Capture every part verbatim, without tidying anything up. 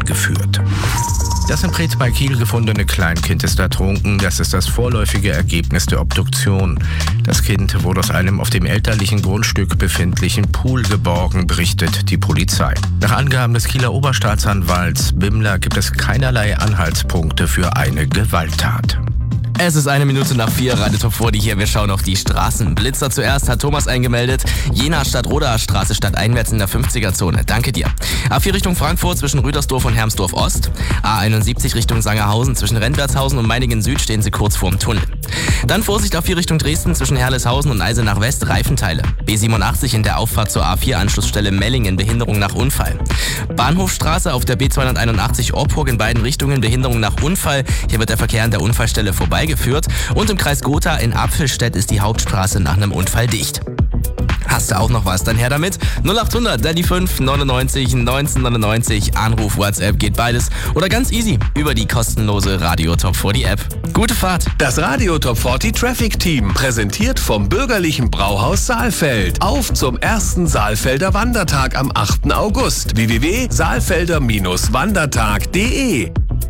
geführt. Das in Preetz bei Kiel gefundene Kleinkind ist ertrunken. Das ist das vorläufige Ergebnis der Obduktion. Das Kind wurde aus einem auf dem elterlichen Grundstück befindlichen Pool geborgen, berichtet die Polizei. Nach Angaben des Kieler Oberstaatsanwalts Bimmler gibt es keinerlei Anhaltspunkte für eine Gewalttat. Es ist eine Minute nach vier, Radio Top vierzig hier. Wir schauen auf die Straßenblitzer. Zuerst hat Thomas eingemeldet. Jena Stadt Roda Straße stadteinwärts in der fünfziger-Zone. Danke dir. A vier Richtung Frankfurt zwischen Rüdersdorf und Hermsdorf Ost. A einundsiebzig Richtung Sangerhausen zwischen Rentwertshausen und Meiningen Süd stehen sie kurz vorm Tunnel. Dann Vorsicht A vier Richtung Dresden zwischen Herleshausen und Eisenach West, Reifenteile. B siebenundachtzig in der Auffahrt zur A vier Anschlussstelle Mellingen, Behinderung nach Unfall. Bahnhofstraße auf der B zweihunderteinundachtzig Orburg in beiden Richtungen, Behinderung nach Unfall. Hier wird der Verkehr an der Unfallstelle vorbei geführt und im Kreis Gotha in Apfelstedt ist die Hauptstraße nach einem Unfall dicht. Hast du auch noch was? Dann her damit. null acht hundert, dann die fünf neunundneunzig neunzehnhundertneunundneunzig. Anruf, WhatsApp geht beides. Oder ganz easy über die kostenlose Radio Top vierzig App. Gute Fahrt. Das Radio Top vierzig Traffic Team, präsentiert vom bürgerlichen Brauhaus Saalfeld. Auf zum ersten Saalfelder Wandertag am achten August. w w w punkt saalfelder wandertag punkt de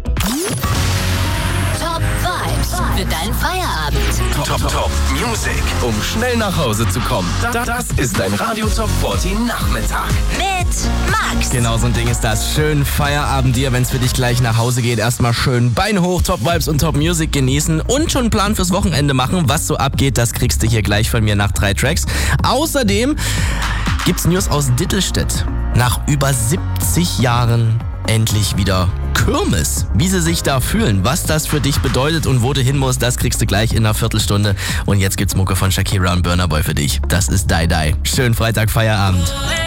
Für deinen Feierabend. Top Top Music, um schnell nach Hause zu kommen. Da- Das ist dein Radio Top vierzig Nachmittag. Mit Max. Genau so ein Ding ist das. Schön Feierabend dir, wenn es für dich gleich nach Hause geht. Erstmal schön Beine hoch, Top Vibes und Top Music genießen und schon einen Plan fürs Wochenende machen. Was so abgeht, das kriegst du hier gleich von mir nach drei Tracks. Außerdem gibt's News aus Dittelstedt. Nach über siebzig Jahren endlich wieder Kirmes. Wie sie sich da fühlen, was das für dich bedeutet und wo du hin musst, das kriegst du gleich in einer Viertelstunde. Und jetzt gibt's Mucke von Shakira und Burna Boy für dich. Das ist Die Die. Schönen Freitag, Feierabend.